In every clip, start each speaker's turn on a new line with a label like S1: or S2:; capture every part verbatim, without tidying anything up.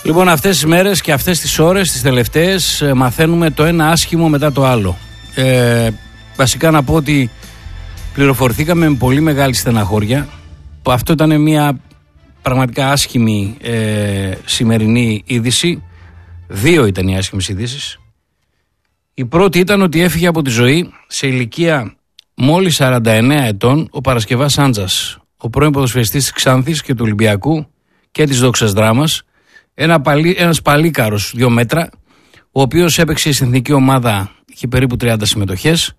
S1: Λοιπόν, αυτές τις μέρες και αυτές τις ώρες, τις τελευταίες, μαθαίνουμε το ένα άσχημο μετά το άλλο. Ε, βασικά να πω ότι πληροφορηθήκαμε με πολύ μεγάλη στεναχώρια. Αυτό ήταν μια πραγματικά άσχημη ε, σημερινή είδηση. Δύο ήταν οι άσχημες ειδήσεις. Η πρώτη ήταν ότι έφυγε από τη ζωή σε ηλικία μόλις σαράντα εννέα ετών ο Παρασκευάς Άντζας, ο πρώην ποδοσφαιριστής της Ξάνθης και του Ολυμπιακού και της Δόξας Δράμας. Ένα παλί, ένας παλίκαρος δύο μέτρα, ο οποίος έπαιξε στην εθνική ομάδα, είχε περίπου τριάντα συμμετοχές,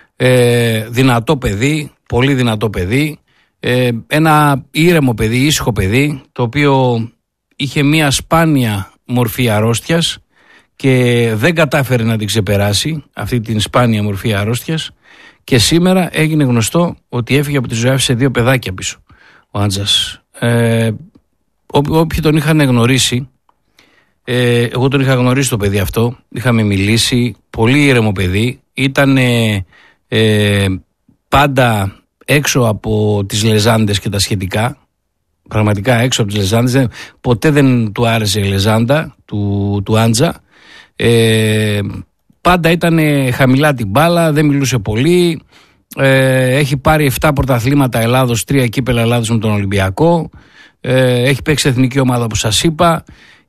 S1: ε, δυνατό παιδί, πολύ δυνατό παιδί, ε, ένα ήρεμο παιδί, ήσυχο παιδί, το οποίο είχε μια σπάνια μορφή αρρώστιας και δεν κατάφερε να την ξεπεράσει αυτή την σπάνια μορφή αρρώστιας, και σήμερα έγινε γνωστό ότι έφυγε από τη ζωή, άφησε δύο παιδάκια πίσω ο Άντζας. Ε, Όποιοι τον είχαν γνωρίσει, ε, εγώ τον είχα γνωρίσει το παιδί αυτό, είχαμε μιλήσει, πολύ ήρεμο παιδί, ήταν ε, ε, πάντα έξω από τις λεζάντες και τα σχετικά, πραγματικά έξω από τις λεζάντες, ποτέ δεν του άρεσε η λεζάντα του, του Άντζα, ε, πάντα ήταν χαμηλά την μπάλα, δεν μιλούσε πολύ, ε, έχει πάρει επτά πρωταθλήματα Ελλάδος, τρία κύπελα Ελλάδος με τον Ολυμπιακό. Έχει παίξει εθνική ομάδα, όπως σας είπα.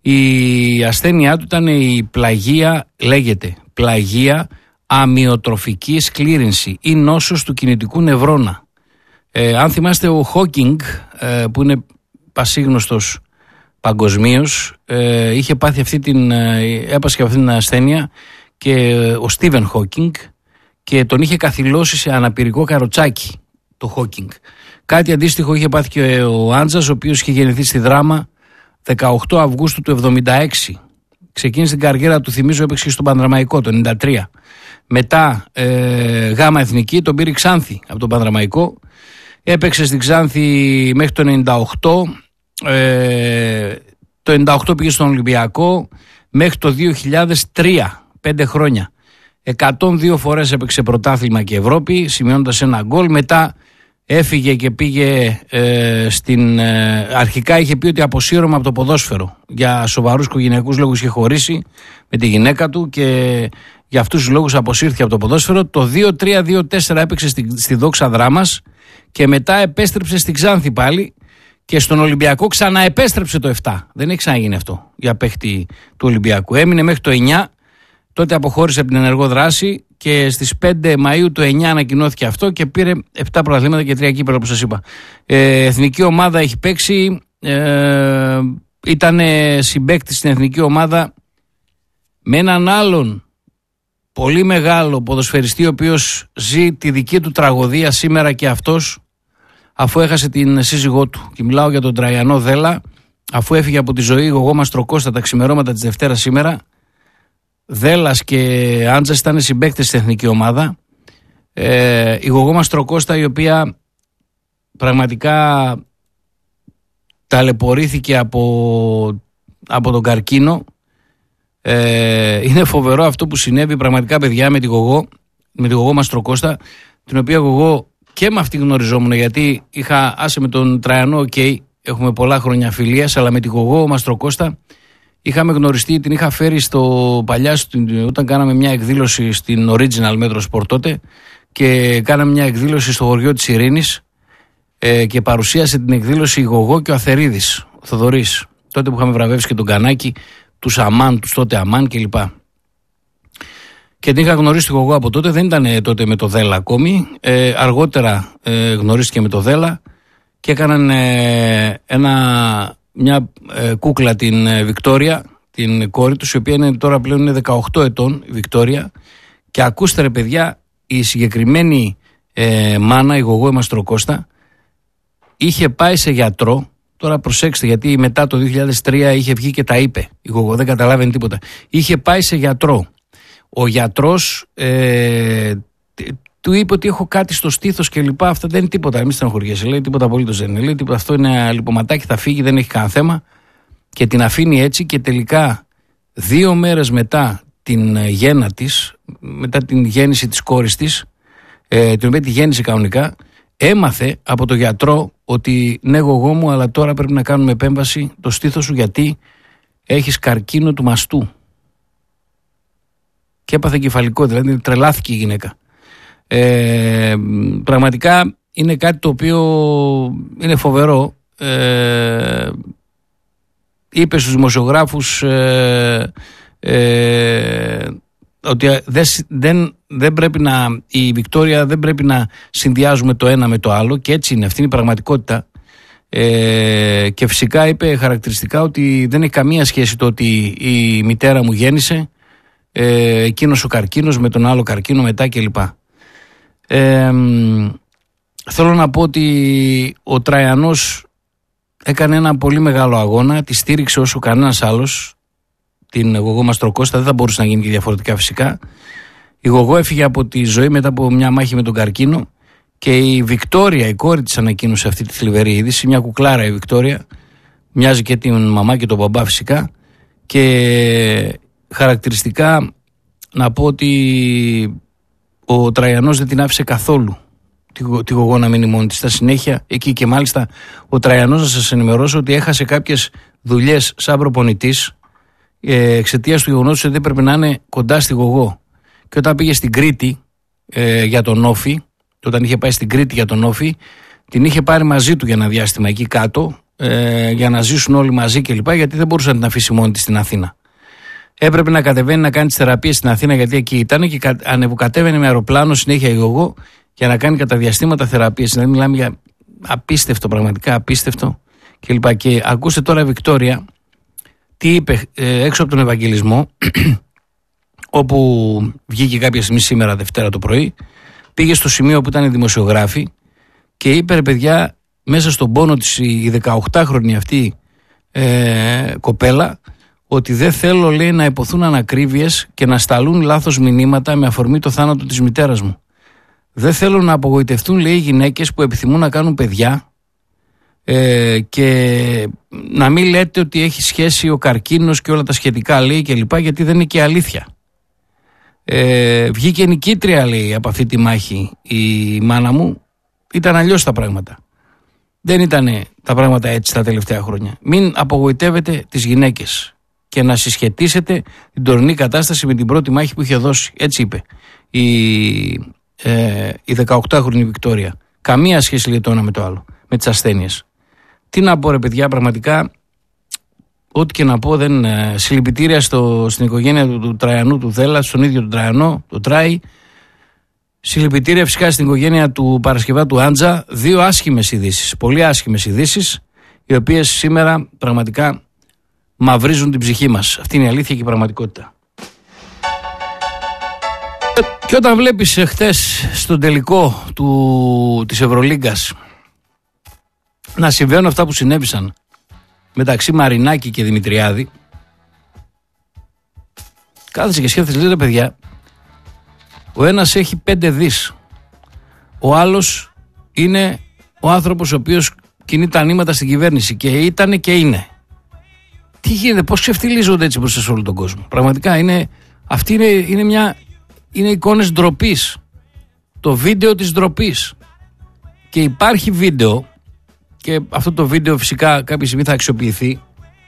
S1: Η ασθένειά του ήταν η πλαγία, λέγεται πλαγία αμυοτροφική σκλήρυνση ή νόσος του κινητικού νευρώνα. Ε, αν θυμάστε, ο Χόκινγκ, ε, που είναι πασίγνωστος παγκοσμίως, ε, είχε πάθει αυτή την, ε, έπασχε αυτή την ασθένεια, και ο Στίβεν Χόκινγκ, και τον είχε καθυλώσει σε αναπηρικό καροτσάκι το Χόκινγκ. Κάτι αντίστοιχο είχε πάθει και ο Άντζας, ο οποίος είχε γεννηθεί στη Δράμα δεκαοκτώ Αυγούστου του εβδομήντα έξι. Ξεκίνησε την καριέρα του, θυμίζω, έπαιξε στον Πανδραμαϊκό το ενενήντα τρία. Μετά ε, γάμα εθνική, τον πήρε Ξάνθη από τον Πανδραμαϊκό. Έπαιξε στην Ξάνθη μέχρι το ενενήντα οκτώ. Ε, το ενενήντα οκτώ πήγε στον Ολυμπιακό μέχρι το δύο χιλιάδες τρία, πέντε χρόνια. εκατόν δύο φορές έπαιξε πρωτάθλημα και Ευρώπη, σημειώνοντας ένα γκολ. Μετά έφυγε και πήγε ε, στην... Ε, αρχικά είχε πει ότι αποσύρωμα από το ποδόσφαιρο. Για σοβαρούς οικογενειακούς λόγους είχε χωρίσει με τη γυναίκα του και για αυτούς τους λόγους αποσύρθηκε από το ποδόσφαιρο. Το δύο τρία δύο τέσσερα έπαιξε στη, στη Δόξα Δράμας και μετά επέστρεψε στην Ξάνθη πάλι, και στον Ολυμπιακό ξαναεπέστρεψε το επτά. Δεν έχει ξαναγίνει αυτό για παίχτη του Ολυμπιακού. Έμεινε μέχρι το εννιά, τότε αποχώρησε από την ενεργό δράση και στις πέντε Μαΐου του εννιά ανακοινώθηκε αυτό και πήρε επτά πρωταθλήματα και τρία κύπελα, όπως σας είπα. Ε, εθνική ομάδα έχει παίξει, ε, ήταν συμπαίκτης στην εθνική ομάδα με έναν άλλον πολύ μεγάλο ποδοσφαιριστή, ο οποίος ζει τη δική του τραγωδία σήμερα και αυτός, αφού έχασε την σύζυγό του. Και μιλάω για τον Τραϊανό Δέλα, αφού έφυγε από τη ζωή η Γογό Μαστροκώστα τα ξημερώματα της Δευτέρας σήμερα. Δέλας και Άντζας ήταν συμπαίκτες στην εθνική ομάδα. Ε, η Γογό Μαστροκώστα, η οποία πραγματικά ταλαιπωρήθηκε από, από τον καρκίνο. Ε, είναι φοβερό αυτό που συνέβη πραγματικά, παιδιά, με τη Γογό, με τη Γογό Μαστροκώστα, την οποία Γογό και με αυτή γνωριζόμουν, γιατί είχα άσε με τον Τραϊανό, okay, έχουμε πολλά χρόνια φιλίας, αλλά με τη Γογό Μαστροκώστα είχαμε γνωριστεί, την είχα φέρει στο παλιά, όταν κάναμε μια εκδήλωση στην Original Metro Sport τότε, και κάναμε μια εκδήλωση στο χωριό της Ειρήνης, ε, και παρουσίασε την εκδήλωση η Γογό και ο Αθερίδης, ο Θοδωρής, τότε που είχαμε βραβεύσει και τον Κανάκη, τους Αμάν, τους τότε Αμάν κλπ. Και την είχα γνωρίσει τη Γογό από τότε, δεν ήταν τότε με το Δέλα ακόμη, ε, αργότερα ε, γνωρίστηκε με το Δέλα και έκαναν ε, ένα... μια ε, κούκλα, την ε, Βικτόρια, την κόρη τους, η οποία είναι, τώρα πλέον είναι δεκαοκτώ ετών, η Βικτόρια, και ακούστε ρε παιδιά, η συγκεκριμένη ε, μάνα, η Γογό Μαστροκώστα, είχε πάει σε γιατρό. Τώρα προσέξτε, γιατί μετά το δύο χιλιάδες τρία είχε βγει και τα είπε η Γογό, δεν καταλάβαινε τίποτα. Είχε πάει σε γιατρό. Ο γιατρός ε, του είπε ότι έχω κάτι στο στήθος και λοιπά. Αυτά δεν είναι τίποτα. Μην στεναχωριέσαι. Λέει τίποτα απολύτως δεν είναι. Λέει τίποτα. Αυτό είναι λιπωματάκι, θα φύγει, δεν έχει κανένα θέμα. Και την αφήνει έτσι, και τελικά δύο μέρες μετά την γέννα της, μετά την γέννηση της κόρης της, ε, την οποία τη γέννησε κανονικά, έμαθε από τον γιατρό ότι ναι, Γογό μου, αλλά τώρα πρέπει να κάνουμε επέμβαση το στήθος σου, γιατί έχεις καρκίνο του μαστού. Και έπαθε κεφαλικό, δηλαδή τρελάθηκε η γυναίκα. Ε, πραγματικά είναι κάτι το οποίο είναι φοβερό. Ε, είπε στους δημοσιογράφους ε, ε, ότι δεν, δεν, δεν πρέπει να, η Βικτόρια δεν πρέπει να συνδυάζουμε το ένα με το άλλο, και έτσι είναι, αυτή είναι η πραγματικότητα. Ε, και φυσικά είπε χαρακτηριστικά ότι δεν έχει καμία σχέση το ότι η μητέρα μου γέννησε, ε, εκείνος ο καρκίνος με τον άλλο καρκίνο μετά κλπ. Ε, θέλω να πω ότι ο Τραϊανός έκανε ένα πολύ μεγάλο αγώνα, τη στήριξε όσο κανένας άλλος, την Γογό Μαστροκώστα, δεν θα μπορούσε να γίνει και διαφορετικά φυσικά. Η Γογό έφυγε από τη ζωή μετά από μια μάχη με τον καρκίνο και η Βικτόρια, η κόρη της, ανακοίνωσε αυτή τη θλιβερή είδηση, μια κουκλάρα η Βικτόρια, μοιάζει και την μαμά και τον μπαμπά φυσικά, και χαρακτηριστικά να πω ότι ο Τραϊανός δεν την άφησε καθόλου τη Γογό να μείνει μόνη της. Στα συνέχεια εκεί, και μάλιστα ο Τραϊανός, να σας ενημερώσω ότι έχασε κάποιες δουλειές σαν προπονητής εξαιτίας του γεγονότος ότι έπρεπε να είναι κοντά στη Γογό. Και όταν πήγε στην Κρήτη ε, για τον Όφη, όταν είχε πάει στην Κρήτη για τον Όφη, την είχε πάρει μαζί του για ένα διάστημα εκεί κάτω, ε, για να ζήσουν όλοι μαζί κλπ. Γιατί δεν μπορούσε να την αφήσει μόνη της στην Αθήνα. Έπρεπε να κατεβαίνει να κάνει τις θεραπείες στην Αθήνα, γιατί εκεί ήταν, και ανεβοκατέβαινε με αεροπλάνο συνέχεια η Γογό για να κάνει κατά διαστήματα θεραπείες. Δηλαδή μιλάμε για απίστευτο, πραγματικά απίστευτο κλπ. Και ακούστε τώρα η Βικτόρια τι είπε ε, έξω από τον Ευαγγελισμό, όπου βγήκε κάποια στιγμή σήμερα Δευτέρα το πρωί, πήγε στο σημείο που ήταν οι δημοσιογράφοι και είπε, ρε παιδιά, μέσα στον πόνο της η δεκαοκτάχρονη αυτή ε, κοπέλα, ότι δεν θέλω, λέει, να υποθούν ανακρίβειες και να σταλούν λάθος μηνύματα με αφορμή το θάνατο της μητέρας μου. Δεν θέλω να απογοητευτούν, λέει, οι γυναίκες που επιθυμούν να κάνουν παιδιά, ε, και να μην λέτε ότι έχει σχέση ο καρκίνος και όλα τα σχετικά, λέει, και λοιπά, γιατί δεν είναι και αλήθεια. Ε, βγήκε νικήτρια, λέει, από αυτή τη μάχη η μάνα μου. Ήταν αλλιώς τα πράγματα. Δεν ήταν τα πράγματα έτσι τα τελευταία χρόνια. Μην απογοητεύετε τις γυναίκες και να συσχετίσετε την τωρινή κατάσταση με την πρώτη μάχη που είχε δώσει. Έτσι είπε η, ε, η δεκαοκτάχρονη Βικτόρια. Καμία σχέση, λέει, το ένα με το άλλο, με τις ασθένειες. Τι να πω, ρε παιδιά, πραγματικά ό,τι και να πω δεν. Ε, συλληπιτήρια στο, στην οικογένεια του, του Τραϊανού, του Δέλλα, στον ίδιο τον Τραϊανό, το Τράι. Συλληπιτήρια φυσικά στην οικογένεια του Παρασκευάτου Άντζα. Δύο άσχημες ειδήσεις, πολύ άσχημες ειδήσεις, οι οποίες σήμερα πραγματικά μαυρίζουν την ψυχή μας. Αυτή είναι η αλήθεια και η πραγματικότητα. Και όταν βλέπεις χτες στον τελικό του, της Ευρωλίγκας να συμβαίνουν αυτά που συνέβησαν μεταξύ Μαρινάκη και Δημητριάδη, κάθεσαι και σκέφτεσαι, λέει, ρε παιδιά, ο ένας έχει πέντε δις, ο άλλος είναι ο άνθρωπος ο οποίος κινεί τα νήματα στην κυβέρνηση και ήταν και είναι. Τι γίνεται, πώς ξεφτιλίζονται έτσι μπροστά σε όλο τον κόσμο. Πραγματικά είναι, αυτή είναι, είναι μια, είναι εικόνες ντροπής. Το βίντεο της ντροπής. Και υπάρχει βίντεο, και αυτό το βίντεο φυσικά κάποια στιγμή θα αξιοποιηθεί,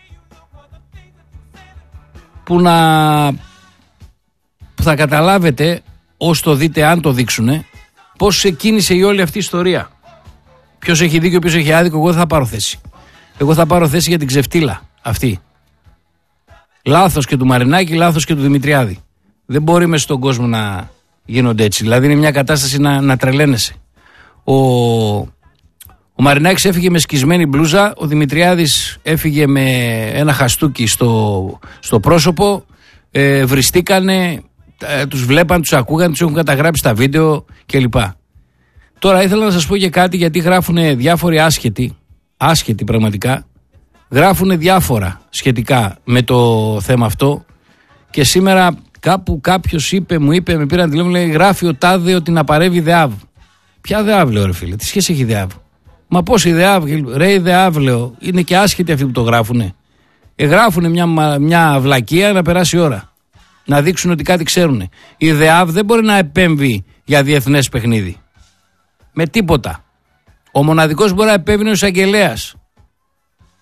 S1: που να που θα καταλάβετε, ως το δείτε, αν το δείξουνε, πώς ξεκίνησε η όλη αυτή η ιστορία. Ποιος έχει δίκιο, ποιος έχει άδικο. Εγώ δεν θα πάρω θέση. Εγώ θα πάρω θέση για την ξεφτύλα αυτή. Λάθος και του Μαρινάκη, λάθος και του Δημητριάδη. Δεν μπορεί μέσα στον κόσμο να γίνονται έτσι. Δηλαδή είναι μια κατάσταση να, να τρελαίνεσαι. Ο, ο Μαρινάκης έφυγε με σκισμένη μπλούζα, ο Δημητριάδης έφυγε με ένα χαστούκι στο, στο πρόσωπο, ε, βριστήκανε, ε, τους βλέπαν, τους ακούγαν, τους έχουν καταγράψει τα βίντεο κλπ. Τώρα ήθελα να σας πω και κάτι, γιατί γράφουν διάφοροι άσχετοι, άσχετοι πραγματικά, γράφουν διάφορα σχετικά με το θέμα αυτό, και σήμερα κάπου κάποιος είπε, μου είπε, με πήραν τηλέφωνο, λέει, γράφει ο τάδε ότι να παρεύει ΔΕΑΒ. Ποια ΔΕΑΒ, λέω, ρε φίλε, τι σχέση έχει ΔΕΑΒ? Μα πώς η ΔΕΑΒ, ρε, η ΔΕΑΒ, λέω, είναι και άσχετοι αυτοί που το γράφουνε. Ε, γράφουνε μια, μια βλακεία να περάσει η ώρα. Να δείξουν ότι κάτι ξέρουνε. Η ΔΕΑΒ δεν μπορεί να επέμβει για διεθνές παιχνίδι. Με τίποτα. Ο μοναδικός μπορεί να επέμβει ο εισαγγελέας.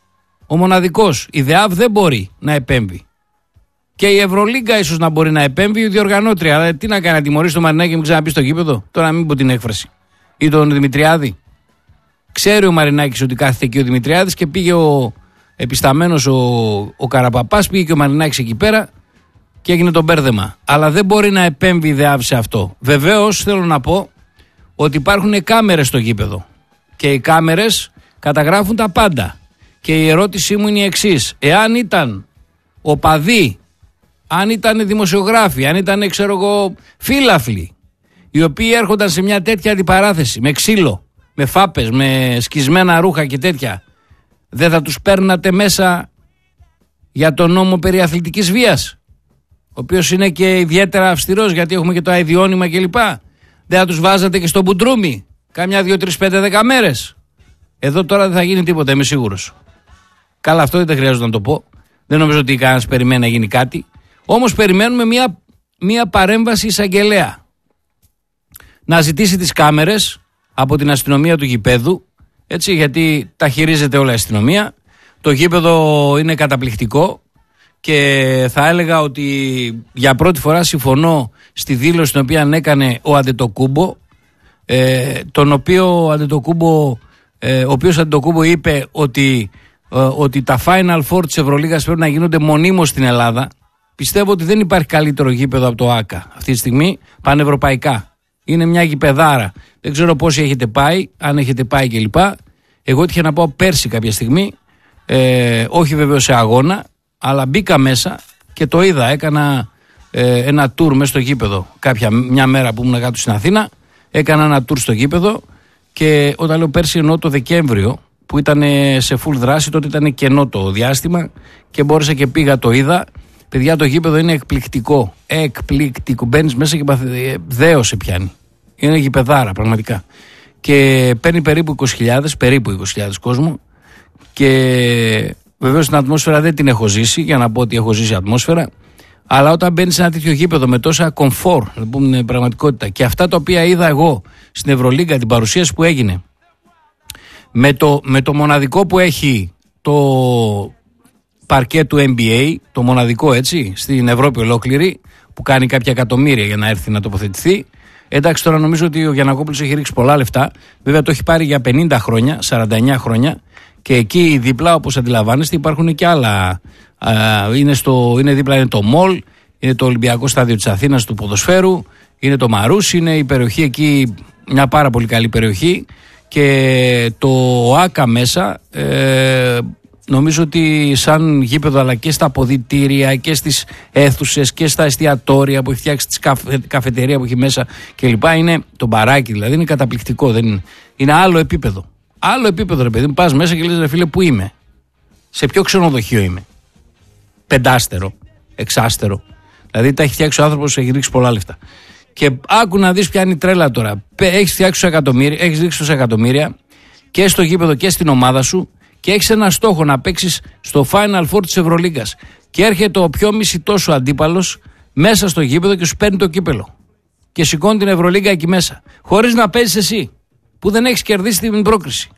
S1: Ο μοναδικός. Η ΔΕΑΒ δεν μπορεί να επέμβει. Και η Ευρωλίγκα ίσως να μπορεί να επέμβει, η διοργανώτρια. Αλλά τι να κάνει, να τιμωρήσει το Μαρινάκη και μην ξαναπεί στο γήπεδο. Τώρα μην πω την έκφραση. Ή τον Δημητριάδη. Ξέρει ο Μαρινάκης ότι κάθεται εκεί ο Δημητριάδης και πήγε ο επισταμένος ο, ο Καραπαπάς, πήγε και ο Μαρινάκης εκεί πέρα και έγινε το μπέρδεμα. Αλλά δεν μπορεί να επέμβει η ΔΕΑΒ σε αυτό. Βεβαίως θέλω να πω ότι υπάρχουν κάμερες στο γήπεδο. Και οι κάμερες καταγράφουν τα πάντα. Και η ερώτησή μου είναι η εξής. Εάν ήταν οπαδοί, αν ήταν δημοσιογράφοι, αν ήταν ξέρω εγώ φύλαφλοι, οι οποίοι έρχονταν σε μια τέτοια αντιπαράθεση με ξύλο, με φάπες, με σκισμένα ρούχα και τέτοια, δεν θα τους παίρνατε μέσα για τον νόμο περί αθλητικής βίας, ο οποίος είναι και ιδιαίτερα αυστηρός γιατί έχουμε και το αηδιώνυμα κλπ. Δεν θα τους βάζατε και στο μπουντρούμι κάμια δύο, τρεις, πέντε, δέκα μέρες. Εδώ τώρα δεν θα γίνει τίποτα, είμαι σίγουρος. Καλά, αυτό δεν χρειάζεται να το πω. Δεν νομίζω ότι κανένας περιμένει να γίνει κάτι. Όμως περιμένουμε μια, μια παρέμβαση εισαγγελέα. Να ζητήσει τις κάμερες από την αστυνομία του γηπέδου, έτσι, γιατί τα χειρίζεται όλα η αστυνομία. Το γήπεδο είναι καταπληκτικό και θα έλεγα ότι για πρώτη φορά συμφωνώ στη δήλωση την οποία έκανε ο Αντετοκούμπο, ε, τον οποίο ο Αντετοκούμπο, ε, ο οποίος Αντετοκούμπο είπε ότι, ε, ότι τα Final Four της Ευρωλίγας πρέπει να γίνονται μονίμως στην Ελλάδα. Πιστεύω ότι δεν υπάρχει καλύτερο γήπεδο από το ΆΚΑ αυτή τη στιγμή πανευρωπαϊκά. Είναι μια γηπεδάρα. Δεν ξέρω πόσοι έχετε πάει, αν έχετε πάει κλπ. Εγώ έτυχε να πάω πέρσι κάποια στιγμή, ε, όχι βέβαια σε αγώνα, αλλά μπήκα μέσα και το είδα. Έκανα ε, ένα tour μέσα στο γήπεδο. Κάποια μια μέρα που ήμουν κάτω στην Αθήνα, έκανα ένα tour στο γήπεδο και όταν λέω πέρσι εννοώ το Δεκέμβριο, που ήταν σε full δράση, τότε ήταν κενό το διάστημα και μπόρεσα και πήγα, το είδα. Παιδιά, το γήπεδο είναι εκπληκτικό. Εκπληκτικό. Μπαίνεις μέσα και δέο σε πιάνει. Είναι γηπεδάρα, πραγματικά. Και παίρνει περίπου είκοσι χιλιάδες, περίπου είκοσι χιλιάδες κόσμο. Και βεβαίως την ατμόσφαιρα δεν την έχω ζήσει, για να πω ότι έχω ζήσει ατμόσφαιρα. Αλλά όταν μπαίνεις σε ένα τέτοιο γήπεδο με τόσα κομφόρ, να πούμε πραγματικότητα, και αυτά τα οποία είδα εγώ στην Ευρωλίγκα, την παρουσίαση που έγινε, με το, με το μοναδικό που έχει το παρκέ του N B A, το μοναδικό έτσι, στην Ευρώπη ολόκληρη, που κάνει κάποια εκατομμύρια για να έρθει να τοποθετηθεί. Εντάξει, τώρα νομίζω ότι ο Γιαννακόπουλος έχει ρίξει πολλά λεφτά. Βέβαια το έχει πάρει για πενήντα χρόνια, σαράντα εννιά χρόνια. Και εκεί δίπλα, όπως αντιλαμβάνεστε, υπάρχουν και άλλα. Α, είναι, στο, είναι δίπλα είναι το Μολ, είναι το Ολυμπιακό Στάδιο της Αθήνας του ποδοσφαίρου, είναι το Μαρούς, είναι η περιοχή εκεί, μια πάρα πολύ καλή περιοχή. Και το ΆΚΑ μέσα, ε, νομίζω ότι σαν γήπεδο, αλλά και στα αποδυτήρια και στις αίθουσες και στα εστιατόρια που έχει φτιάξει, τη καφε, καφετερία που έχει μέσα κλπ. Είναι το μπαράκι, δηλαδή είναι καταπληκτικό. Δεν είναι, είναι άλλο επίπεδο. Άλλο επίπεδο, ρε παιδί μου. Πας μέσα και λες, ρε φίλε, πού είμαι, σε ποιο ξενοδοχείο είμαι, πεντάστερο, εξάστερο. Δηλαδή τα έχει φτιάξει ο άνθρωπος, έχει ρίξει πολλά λεφτά. Και άκου να δεις ποια είναι η τρέλα τώρα. Έχεις φτιάξει τόσα εκατομμύρια, έχεις ρίξει τόσα εκατομμύρια και στο γήπεδο και στην ομάδα σου. Και έχεις ένα στόχο να παίξεις στο Final Four της Ευρωλίγκας. Και έρχεται ο πιο μισητός σου αντίπαλος μέσα στο γήπεδο και σου παίρνει το κύπελο. Και σηκώνει την Ευρωλίγκα εκεί μέσα. Χωρίς να παίζεις εσύ, που δεν έχεις κερδίσει την πρόκριση.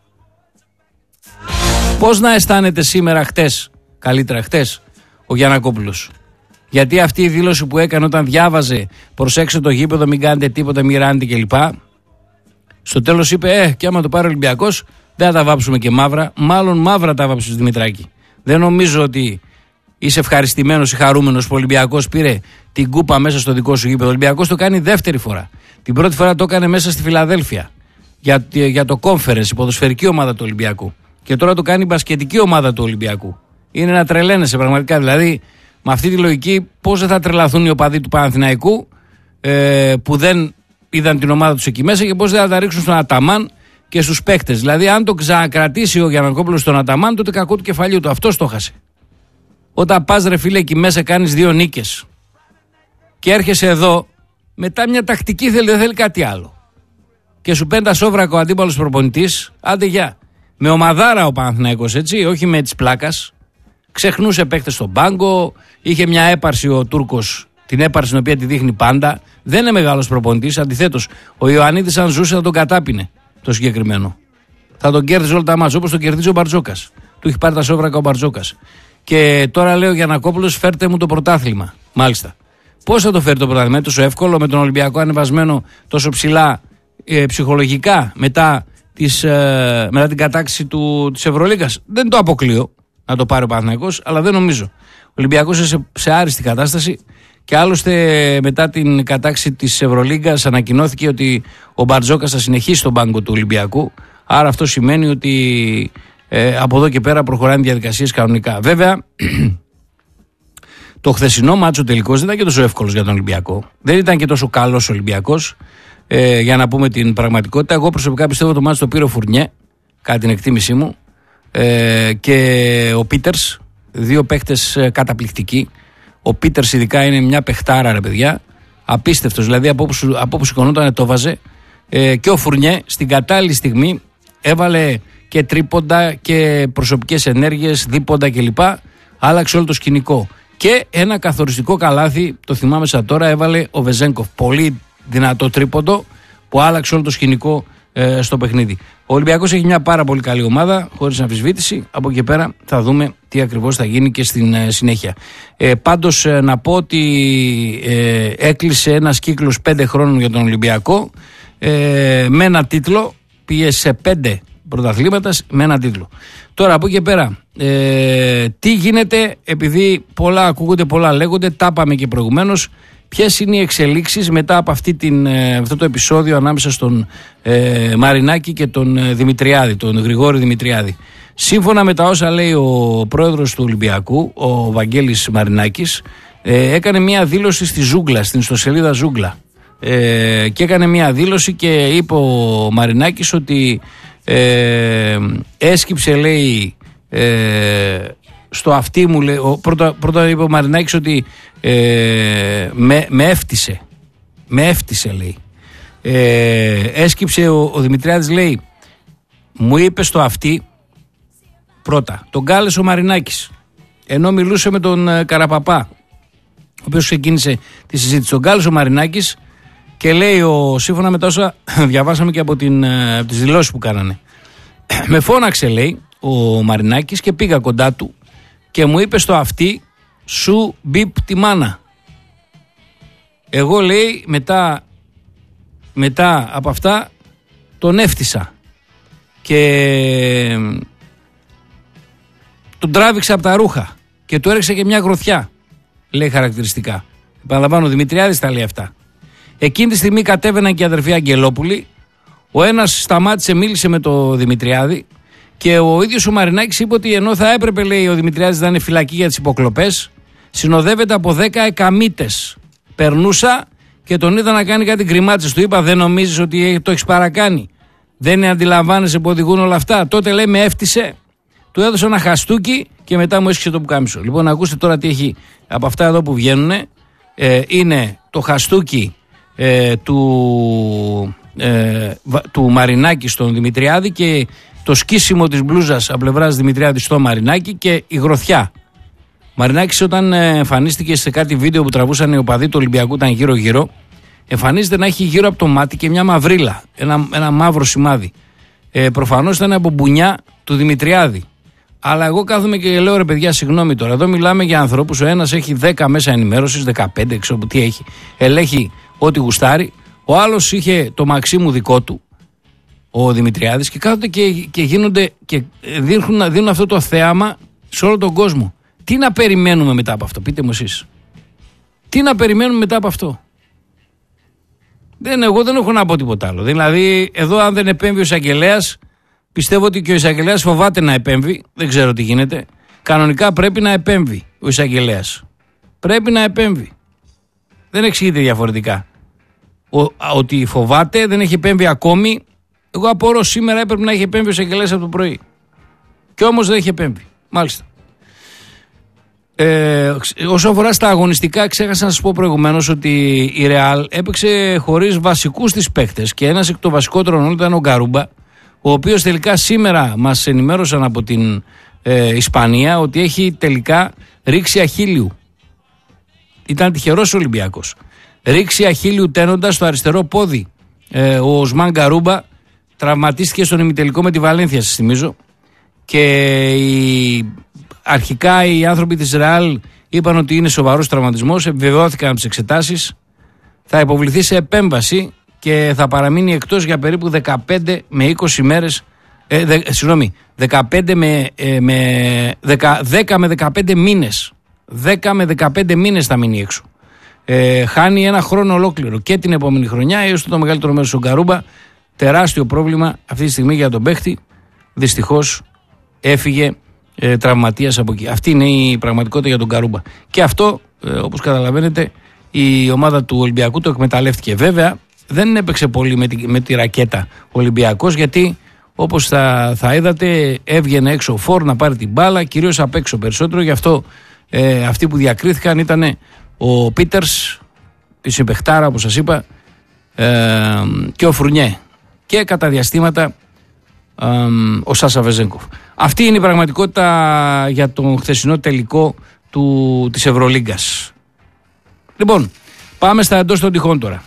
S1: Πώς να αισθάνεται σήμερα, χτες, καλύτερα χτες, ο Γιαννακόπουλος? Γιατί αυτή η δήλωση που έκανε όταν διάβαζε προσέξτε το γήπεδο, μην κάνετε τίποτα, μην ράνετε κλπ. Στο τέλος είπε, ε, και άμα το πάρει ο Ολυμπιακός, δεν θα τα βάψουμε και μαύρα. Μάλλον μαύρα τα βάψεις, Δημητράκη. Δεν νομίζω ότι είσαι ευχαριστημένος ή χαρούμενος που ο Ολυμπιακός πήρε την κούπα μέσα στο δικό σου γήπεδο. Ο Ολυμπιακός το κάνει δεύτερη φορά. Την πρώτη φορά το έκανε μέσα στη Φιλαδέλφια. Για, για το Conference, η ποδοσφαιρική ομάδα του Ολυμπιακού. Και τώρα το κάνει η μπασκετική ομάδα του Ολυμπιακού. Είναι να τρελαίνεσαι πραγματικά. Δηλαδή, με αυτή τη λογική, πώς δεν θα τρελαθούν οι οπαδοί του Παναθηναϊκού ε, που δεν είδαν την ομάδα τους εκεί μέσα και πώς δεν θα τα ρίξουν στον Αταμάν και στους παίκτες. Δηλαδή, αν το ξανακρατήσει ο Γιαννακόπουλος στον Αταμάν, τότε κακό του κεφαλιού του. Αυτό το χάσε. Όταν πας, ρε φίλε, εκεί μέσα κάνεις δύο νίκες και έρχεσαι εδώ, μετά μια τακτική θέλει, δεν θέλει κάτι άλλο. Και σου παίρνει τα σόβρακα ο αντίπαλος προπονητής, άντε γεια. Με ομαδάρα ο Παναθηναϊκός, έτσι, όχι με της πλάκας. Ξεχνούσε παίκτες στον πάγκο, είχε μια έπαρση ο Τούρκος, την έπαρση την οποία τη δείχνει πάντα. Δεν είναι μεγάλος προπονητής, αντιθέτως. Ο Ιωαννίδης, αν ζούσε, θα τον κατάπινε το συγκεκριμένο. Θα τον κέρδιζε όλα τα μάτς, όπως τον κερδίζει ο Μπαρτζόκας. του έχει πάρει τα σόβρακα ο Μπαρτζόκας. Και τώρα λέει ο Γιαννακόπουλος, φέρτε μου το πρωτάθλημα. Μάλιστα. Πώς θα το φέρει το πρωτάθλημα, είναι τόσο εύκολο με τον Ολυμπιακό ανεβασμένο τόσο ψηλά ε, ψυχολογικά μετά, τις, ε, μετά την κατάκτηση του, της Ευρωλίγκας? Δεν το αποκλείω να το πάρει ο Παναθηναϊκός, αλλά δεν νομίζω. Ο Ολυμπιακός είναι σε, σε άριστη κατάσταση και άλλωστε μετά την κατάκτηση της Ευρωλίγκας ανακοινώθηκε ότι ο Μπαρτζόκας θα συνεχίσει τον πάγκο του Ολυμπιακού. Άρα αυτό σημαίνει ότι ε, από εδώ και πέρα προχωράνε διαδικασίες κανονικά. Βέβαια, το χθεσινό μάτσο τελικώς δεν ήταν και τόσο εύκολος για τον Ολυμπιακό. Δεν ήταν και τόσο καλός ο Ολυμπιακός, ε, για να πούμε την πραγματικότητα. Εγώ προσωπικά πιστεύω το μάτσο το πήρε ο Φουρνιέ, κατά την εκτίμησή μου, ε, και ο Πίτερς, δύο παίχτες καταπληκτικοί. Ο Πίτερς ειδικά είναι μια παιχτάρα, ρε παιδιά, απίστευτος, δηλαδή από όπου, από όπου σηκωνόταν το βάζε. Ε, και ο Φουρνιέ στην κατάλληλη στιγμή έβαλε και τρίποντα και προσωπικές ενέργειες, δίποντα κλπ. Άλλαξε όλο το σκηνικό. Και ένα καθοριστικό καλάθι, το θυμάμαι σαν τώρα, έβαλε ο Βεζένκοφ. Πολύ δυνατό τρίποντο που άλλαξε όλο το σκηνικό ε, στο παιχνίδι. Ο Ολυμπιακός έχει μια πάρα πολύ καλή ομάδα, χωρίς αμφισβήτηση. Από εκεί πέρα θα δούμε τι ακριβώς θα γίνει και στην ε, συνέχεια. Ε, πάντως ε, να πω ότι ε, έκλεισε ένας κύκλος πέντε χρόνων για τον Ολυμπιακό, ε, με ένα τίτλο, πήγε σε πέντε πρωταθλήματα με ένα τίτλο. Τώρα από εκεί και πέρα, ε, τι γίνεται, επειδή πολλά ακούγονται, πολλά λέγονται, τα είπαμε και προηγουμένως. Ποιες είναι οι εξελίξεις μετά από αυτή την, αυτό το επεισόδιο ανάμεσα στον ε, Μαρινάκη και τον ε, Δημητριάδη, τον Γρηγόρη Δημητριάδη? Σύμφωνα με τα όσα λέει ο πρόεδρος του Ολυμπιακού, ο Βαγγέλης Μαρινάκης, ε, έκανε μια δήλωση στη Ζούγκλα, στην ιστοσελίδα Ζούγκλα. Ε, και έκανε μια δήλωση και είπε ο Μαρινάκης ότι ε, έσκυψε, λέει, ε, στο αυτί μου, λέει, ο, πρώτα, πρώτα είπε ο Μαρινάκης ότι ε, με, με έφτισε με έφτισε λέει, ε, έσκυψε ο, ο Δημητριάδης, λέει, μου είπε στο αυτί πρώτα, τον κάλεσε ο Μαρινάκης ενώ μιλούσε με τον ε, Καραπαπά, ο οποίος ξεκίνησε τη συζήτηση. Τον κάλεσε ο Μαρινάκης και λέει, ο, σύμφωνα με τα όσα διαβάσαμε και από, την, από τις δηλώσεις που κάνανε, με φώναξε, λέει, ο Μαρινάκης και πήγα κοντά του και μου είπε στο αυτί, σου μπιπ τη μάνα. Εγώ, λέει, μετά, μετά από αυτά τον έφτισα και τον τράβηξα από τα ρούχα και του έριξε και μια γροθιά, λέει χαρακτηριστικά. Επαναλαμβάνω, ο Δημητριάδης τα λέει αυτά. Εκείνη τη στιγμή κατέβαιναν και οι αδερφοί Αγγελόπουλοι. Ο ένας σταμάτησε, μίλησε με το Δημητριάδη και ο ίδιος ο Μαρινάκης είπε ότι ενώ θα έπρεπε, λέει, ο Δημητριάδης να είναι φυλακή για τις υποκλοπές, συνοδεύεται από δέκα εκαμίτες. Περνούσα και τον είδα να κάνει κάτι γκριμάτσες. Του είπα, δεν νομίζεις ότι το έχεις παρακάνει? Δεν αντιλαμβάνεσαι που οδηγούν όλα αυτά? Τότε, λέει, με έφτισε. Του έδωσε ένα χαστούκι και μετά μου έσχισε το πουκάμισο. Λοιπόν, ακούστε τώρα τι έχει από αυτά εδώ που βγαίνουν. Ε, είναι το χαστούκι ε, του, ε, του Μαρινάκη στον Δημητριάδη και το σκίσιμο της μπλούζας από πλευράς Δημητριάδη στο Μαρινάκη και η γροθιά. Μαρινάκης, όταν εμφανίστηκε σε κάτι βίντεο που τραβούσαν οι οπαδοί του Ολυμπιακού, ήταν γύρω-γύρω, εμφανίζεται να έχει γύρω από το μάτι και μια μαυρίλα, ένα, ένα μαύρο σημάδι. Ε, προφανώς ήταν από μπουνιά του Δημητριάδη. Αλλά εγώ κάθομαι και λέω, ρε παιδιά, συγγνώμη τώρα. Εδώ μιλάμε για ανθρώπους. Ο ένας έχει δέκα μέσα ενημέρωσης, δεκαπέντε, ξέρω τι έχει. Ελέγχει ό,τι γουστάρει. Ο άλλος είχε το Μαξίμου δικό του, ο Δημητριάδης, και κάθονται και, και γίνονται και δίνουν, δίνουν αυτό το θέαμα σε όλο τον κόσμο. Τι να περιμένουμε μετά από αυτό, πείτε μου εσείς? Τι να περιμένουμε μετά από αυτό? Δεν, εγώ δεν έχω να πω τίποτα άλλο. Δηλαδή, εδώ αν δεν επέμβει ο εισαγγελέας, πιστεύω ότι και ο εισαγγελέας φοβάται να επέμβει. Δεν ξέρω τι γίνεται. Κανονικά πρέπει να επέμβει ο εισαγγελέας. Πρέπει να επέμβει. Δεν εξηγείται διαφορετικά. Ο, ότι φοβάται, δεν έχει επέμβει ακόμη. Εγώ απορώ, σήμερα έπρεπε να έχει επέμβει ο εισαγγελέας από το πρωί. Και όμως δεν έχει επέμβει. Μάλιστα. Ε, όσο αφορά στα αγωνιστικά, ξέχασα να σας πω προηγουμένως ότι η Ρεάλ έπαιξε χωρίς βασικούς της παίκτες και ένας εκ των βασικότερων όλων ήταν ο Γκαρούμπα, ο οποίος τελικά σήμερα μας ενημέρωσαν από την ε, Ισπανία ότι έχει τελικά ρήξη αχίλιου. Ήταν τυχερός ο Ολυμπιακός. Ρήξη αχίλιου τένοντας στο αριστερό πόδι. Ε, ο Οσμάν Γκαρούμπα τραυματίστηκε στον ημιτελικό με τη Βαλένθια, σας θυμίζω. και οι, αρχικά οι άνθρωποι της Ρεάλ είπαν ότι είναι σοβαρός τραυματισμός, επιβεβαιώθηκαν από τις εξετάσεις, θα υποβληθεί σε επέμβαση και θα παραμείνει εκτός για περίπου δεκαπέντε με είκοσι μέρες, ε, δε, συγγνώμη, δεκαπέντε με, ε, με, δέκα, δέκα με δεκαπέντε μήνες. δέκα με δεκαπέντε μήνες θα μείνει έξω. Ε, χάνει ένα χρόνο ολόκληρο και την επόμενη χρονιά, έως το μεγαλύτερο μέρος του Γκαρούμπα. Τεράστιο πρόβλημα αυτή τη στιγμή για τον παίχτη. Δυστυχώς έφυγε ε, τραυματίας από εκεί. Αυτή είναι η πραγματικότητα για τον Γκαρούμπα. Και αυτό, ε, όπως καταλαβαίνετε, η ομάδα του Ολυμπιακού το εκμεταλλεύτηκε. Βέβαια, δεν έπαιξε πολύ με τη, με τη ρακέτα ο Ολυμπιακός, γιατί όπως θα, θα είδατε, έβγαινε έξω φόρ να πάρει την μπάλα, κυρίως απ' έξω περισσότερο. Γι' αυτό ε, αυτοί που διακρίθηκαν ήταν ο Πίτερς, η συμπαιχτάρα όπως σας είπα, ε, και ο Φουρνιέ. Και κατά διαστήματα ε, ο Σάσα Βεζένκοφ. Αυτή είναι η πραγματικότητα για τον χθεσινό τελικό του, της Ευρωλίγκας. Λοιπόν, πάμε στα εντός των τυχών τώρα.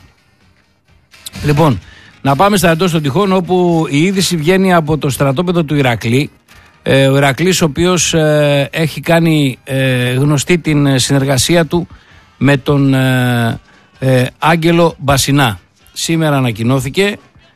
S1: Λοιπόν, να πάμε στα εντός των τυχών, όπου η είδηση βγαίνει από το στρατόπεδο του Ηρακλή. Ε, ο Ηρακλής, ο οποίος ε, έχει κάνει ε, γνωστή την συνεργασία του με τον ε, ε, Άγγελο Μπασινά. Σήμερα ανακοινώθηκε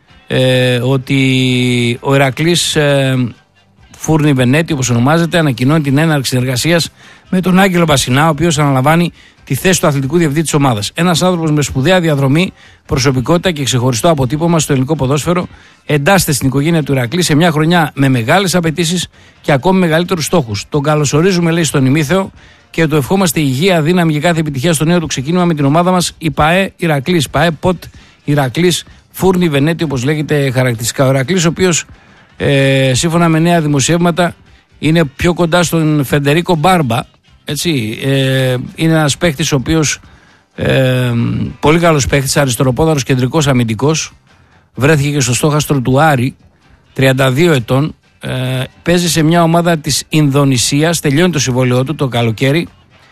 S1: ε, ότι ο Ηρακλής ε, Φούρνη Βενέτη, όπως ονομάζεται, ανακοινώνει την έναρξη συνεργασίας με τον Άγγελο Μπασινά, ο οποίος αναλαμβάνει τη θέση του αθλητικού διευθυντή της ομάδας. Ένας άνθρωπος με σπουδαία διαδρομή, προσωπικότητα και ξεχωριστό αποτύπωμα στο ελληνικό ποδόσφαιρο, εντάσσεται στην οικογένεια του Ηρακλή σε μια χρονιά με μεγάλες απαιτήσεις και ακόμη μεγαλύτερους στόχους. Τον καλωσορίζουμε, λέει, στον ημίθεο και του ευχόμαστε υγεία, δύναμη και κάθε επιτυχία στο νέο του ξεκίνημα με την ομάδα μας, η ΠΑΕ Ηρακλής. ΠΑΕ Ποτ Ηρακλής Φούρνη Βενέτη, όπως λέγεται χαρακτηριστικά. Ο Ηρακλής, ο οποίος ε, σύμφωνα με νέα δημοσιεύματα είναι πιο κοντά στον Φεντερίκο Μπάρμπα. Έτσι, ε, είναι ένας παίχτης ο οποίος ε, πολύ καλός παίχτης, αριστεροπόδαρος κεντρικός αμυντικός, βρέθηκε και στο στόχαστρο του Άρη, τριάντα δύο ετών, ε, παίζει σε μια ομάδα της Ινδονησίας, τελειώνει το συμβόλαιό του το καλοκαίρι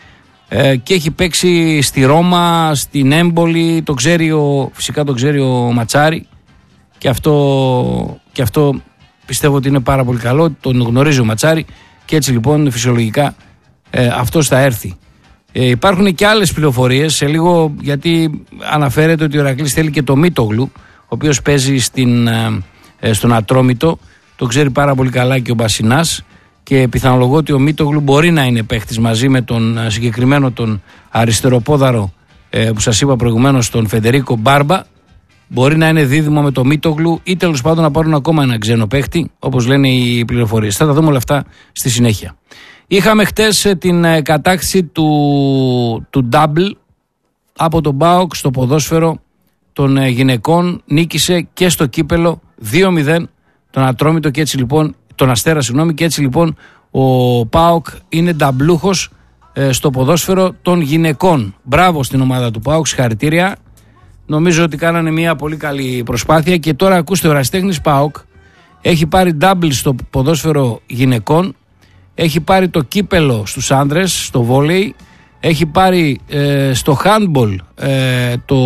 S1: ε, και έχει παίξει στη Ρώμα, στην Έμπολη, το ξέρει ο, φυσικά το ξέρει ο Ματσάρη, και αυτό, και αυτό πιστεύω ότι είναι πάρα πολύ καλό, τον γνωρίζει ο Ματσάρη και έτσι λοιπόν φυσιολογικά Ε, αυτός θα έρθει. Ε, υπάρχουν και άλλες πληροφορίες σε λίγο, γιατί αναφέρεται ότι ο Ηρακλής θέλει και το Μίτογλου, ο οποίος παίζει στην, ε, στον Ατρόμητο, το ξέρει πάρα πολύ καλά και ο Μπασινάς, και πιθανολογώ ότι ο Μίτογλου μπορεί να είναι παίχτης μαζί με τον συγκεκριμένο τον αριστεροπόδαρο ε, που σας είπα προηγουμένως, τον Φεντερίκο Μπάρμπα. Μπορεί να είναι δίδυμο με το Μίτογλου ή τέλος πάντων να πάρουν ακόμα ένα ξένο παίχτη, όπως λένε οι πληροφορίες. Θα τα δούμε όλα αυτά στη συνέχεια. Είχαμε χτες την κατάκτηση του, του double από τον ΠΑΟΚ στο ποδόσφαιρο των γυναικών. Νίκησε και στο κύπελο δύο μηδέν τον Ατρόμητο και έτσι λοιπόν, τον Αστέρα συγγνώμη, και έτσι λοιπόν ο ΠΑΟΚ είναι νταμπλούχος ε, στο ποδόσφαιρο των γυναικών. Μπράβο στην ομάδα του ΠΑΟΚ, συγχαρητήρια. Νομίζω ότι κάνανε μια πολύ καλή προσπάθεια και τώρα ακούστε, ο ερασιτέχνης ΠΑΟΚ έχει πάρει double στο ποδόσφαιρο γυναικών. Έχει πάρει το κύπελο στους άντρες, στο βόλεϊ. Έχει πάρει ε, στο handball ε, το,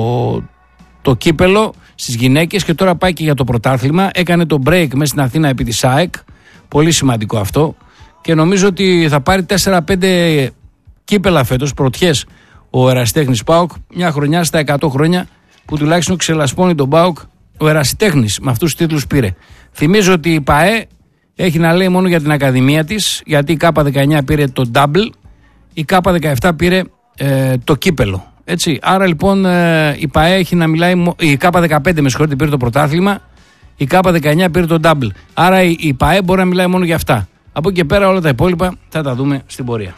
S1: το κύπελο στις γυναίκες και τώρα πάει και για το πρωτάθλημα. Έκανε το break μέσα στην Αθήνα επί της ΑΕΚ. Πολύ σημαντικό αυτό. Και νομίζω ότι θα πάρει τέσσερα πέντε κύπελα φέτος, πρωτιές, ο ερασιτέχνης ΠΑΟΚ. Μια χρονιά στα εκατό χρόνια που τουλάχιστον ξελασπώνει τον ΠΑΟΚ. Ο ερασιτέχνης με αυτούς τους τίτλους πήρε. Θυμίζω ότι η ΠΑΕ έχει να λέει μόνο για την ακαδημία της, γιατί η ΚΑΠΑ δεκαεννιά πήρε το double, η ΚΑΠΑ δεκαεπτά πήρε ε, το κύπελο. Έτσι. Άρα λοιπόν ε, η ΠΑΕ έχει να μιλάει, η ΚΑΠΑ δεκαπέντε με συγχωρείτε πήρε το πρωτάθλημα, η ΚΑΠΑ δεκαεννιά πήρε το double. Άρα η, η ΠΑΕ μπορεί να μιλάει μόνο για αυτά. Από εκεί και πέρα όλα τα υπόλοιπα θα τα δούμε στην πορεία.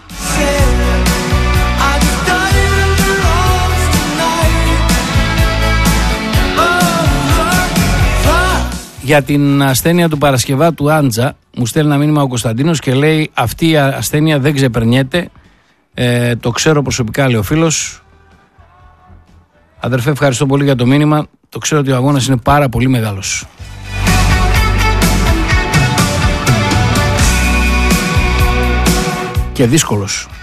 S1: Για την ασθένεια του Παρασκευά του Άντζα, μου στέλνει ένα μήνυμα ο Κωνσταντίνος και λέει: αυτή η ασθένεια δεν ξεπερνιέται. Ε, το ξέρω προσωπικά, λέει ο φίλος. Αδερφέ, ευχαριστώ πολύ για το μήνυμα. Το ξέρω ότι ο αγώνας είναι πάρα πολύ μεγάλος. Και δύσκολος.